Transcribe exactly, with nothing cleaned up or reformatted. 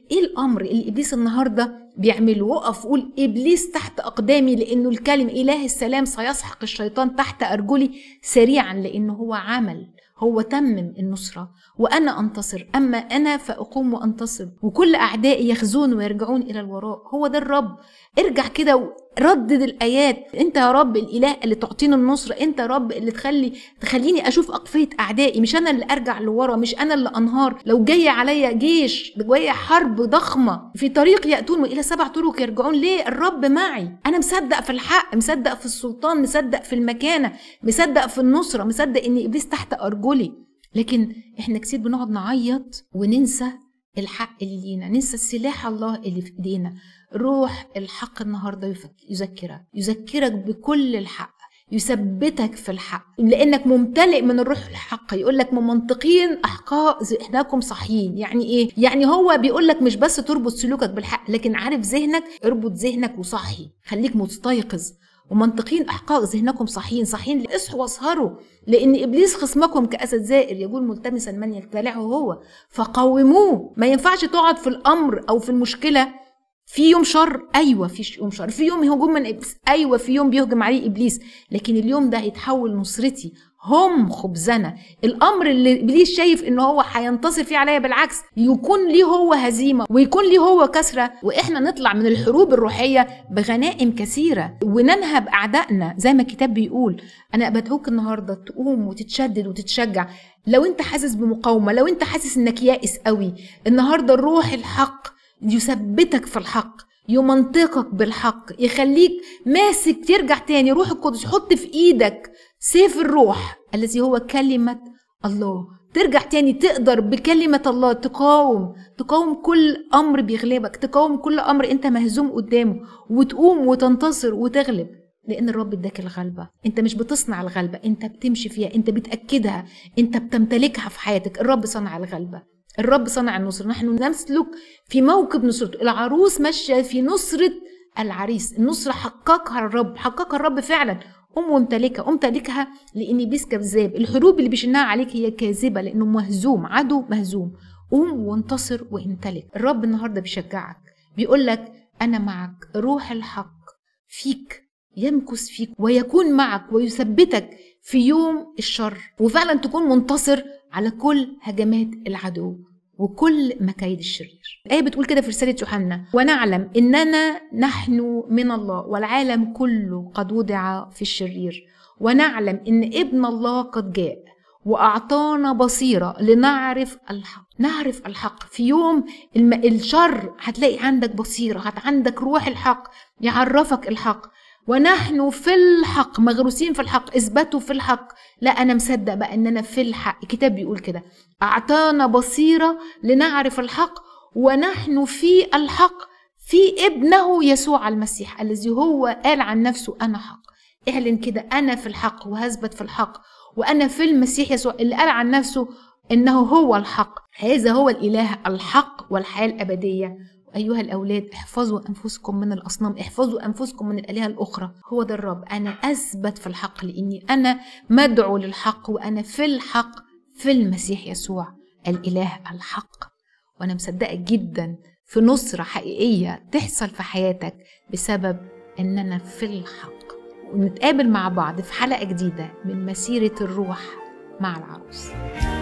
ايه الامر اللي ابليس النهارده بيعمله؟ وقف قول ابليس تحت اقدامي، لانه الكلم اله السلام سيسحق الشيطان تحت ارجلي سريعا، لانه هو عمل، هو تمم النصرة وأنا أنتصر، أما أنا فأقوم وأنتصر وكل أعدائي يخزون ويرجعون إلى الوراء. هو ده الرب. ارجع كده وردد الآيات. أنت يا رب الإله اللي تعطيني النصرة، أنت يا رب اللي تخلي تخليني أشوف أقفية أعدائي، مش أنا اللي أرجع لورا، مش أنا اللي أنهار. لو جاي عليا جيش، جاي حرب ضخمة في طريق يأتون وإلى سبع طرق يرجعون، ليه؟ الرب معي. أنا مصدق في الحق، مصدق في السلطان، مصدق في المكانة، مصدق في النصرة، مصدق إن إبليس تحت أرجلي. لكن إحنا كتير بنقعد نعيط وننسى الحق اللي لينا، ننسى السلاح الله اللي في إيدينا. روح الحق النهاردة يذكرك يذكرك بكل الحق، يثبتك في الحق، لأنك ممتلئ من الروح الحق. يقولك ممنطقين أحقاء ذهنكم صحيين. يعني إيه؟ يعني هو بيقولك مش بس تربط سلوكك بالحق، لكن عارف ذهنك، اربط ذهنك وصحي، خليك مستيقظ. ومنطقين أحقاق ذهنكم صحيين صحيين اصحوا واسهروا، لأن إبليس خصمكم كأسد زائر يقول ملتمسا من يبتلعه هو فقوموه. ما ينفعش تقعد في الأمر أو في المشكلة في يوم شر، أيوة في يوم شر، في يوم هجوم من إبليس، أيوة في يوم بيهجم عليه إبليس، لكن اليوم ده هيتحول نصرتي، هم خبزنا. الأمر اللي إبليس شايف إنه هو هينتصر فيه عليا، بالعكس يكون ليه هو هزيمة ويكون ليه هو كسرة، وإحنا نطلع من الحروب الروحية بغنائم كثيرة وننهب أعدائنا زي ما الكتاب بيقول. أنا بدعوك النهاردة تقوم وتتشدد وتتشجع. لو أنت حاسس بمقاومة، لو أنت حاسس إنك يائس قوي، النهاردة الروح الحق يثبتك في الحق، يمنطقك بالحق، يخليك ماسك ترجع تاني. روح القدس حط في ايدك سيف الروح الذي هو كلمة الله، ترجع تاني تقدر بكلمة الله تقاوم تقاوم كل أمر بيغلبك، تقاوم كل أمر انت مهزوم قدامه، وتقوم وتنتصر وتغلب، لأن الرب اداك الغلبة. انت مش بتصنع الغلبة، انت بتمشي فيها، انت بتأكدها، انت بتمتلكها في حياتك. الرب صنع الغلبة، الرب صنع النصر، نحن نسلك في موكب نصرته. العروس ماشية في نصرة العريس، النصرة حققها الرب، حققها الرب فعلا. قم وامتلكها، قم امتلكها، لأن إبليس كذاب. الحروب اللي بيشنها عليك هي كاذبة، لأنه مهزوم، عدو مهزوم. قم وانتصر وامتلك. الرب النهاردة بيشجعك، بيقولك أنا معك، روح الحق فيك يمكث فيك ويكون معك ويثبتك في يوم الشر، وفعلا تكون منتصر على كل هجمات العدو وكل مكايد الشرير. الآية بتقول كده في رسالة يوحنا: ونعلم إننا نحن من الله والعالم كله قد وضع في الشرير، ونعلم إن ابن الله قد جاء وأعطانا بصيرة لنعرف الحق. نعرف الحق في يوم الم... الشر هتلاقي عندك بصيرة، هت عندك روح الحق يعرفك الحق. ونحن في الحق مغروسين في الحق، اثبتوا في الحق. لا أنا مصدق بقى إن أنا في الحق. الكتاب بيقول كده: أعطانا بصيرة لنعرف الحق ونحن في الحق في ابنه يسوع المسيح الذي هو قال عن نفسه أنا حق. اعلن كده: أنا في الحق وهثبت في الحق، وأنا في المسيح يسوع اللي قال عن نفسه إنه هو الحق. هذا هو الإله الحق والحياة الأبدية. أيها الأولاد احفظوا أنفسكم من الأصنام، احفظوا أنفسكم من الآلهة الأخرى. هو ده الرب. أنا أثبت في الحق لأني أنا مدعو للحق، وأنا في الحق في المسيح يسوع الإله الحق. وأنا مصدقة جدا في نصرة حقيقية تحصل في حياتك بسبب أننا في الحق. ونتقابل مع بعض في حلقة جديدة من مسيرة الروح مع العروس.